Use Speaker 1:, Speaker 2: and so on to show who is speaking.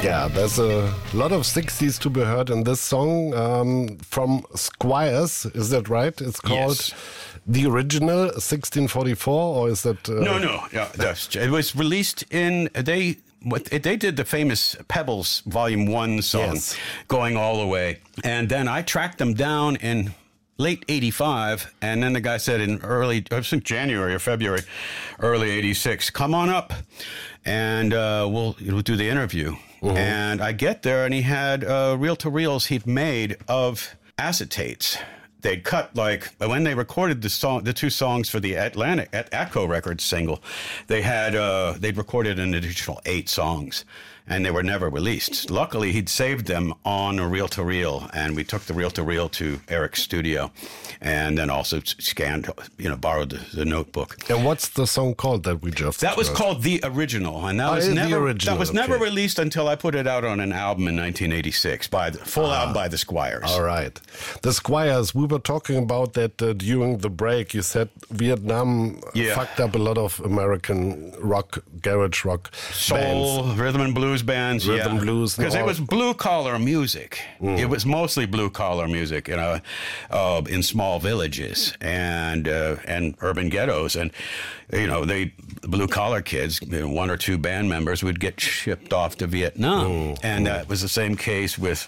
Speaker 1: Yeah, there's a lot of 60s to be heard in this song from Squires. Is that right? It's called The Original 1644, or is that...
Speaker 2: No. Yeah, it was released in... They did the famous Pebbles Volume 1 song, Going All the Way. And then I tracked them down in late 85, and then the guy said in January or February, early 86, come on up, and we'll do the interview. Mm-hmm. And I get there, and he had reel-to-reels he'd made of acetates. They'd cut, when they recorded the two songs for the Atlantic Atco Records single, they'd recorded an additional 8 songs, and they were never released. Luckily, he'd saved them on a reel-to-reel, and we took the reel-to-reel to Eric's studio, and then also borrowed the notebook.
Speaker 1: And what's the song called that we just
Speaker 2: That was called The Original, and that was never released until I put it out on an album in 1986, full album by the Squires.
Speaker 1: All right. The Squires, we were talking about that during the break. You said Vietnam fucked up a lot of American rock, garage rock
Speaker 2: soul,
Speaker 1: bands.
Speaker 2: Rhythm and blues bands,
Speaker 1: blues,
Speaker 2: because it was blue collar music. It was mostly blue collar music, in small villages and urban ghettos, and the blue collar kids, 1 or 2 band members would get shipped off to Vietnam, and that was the same case with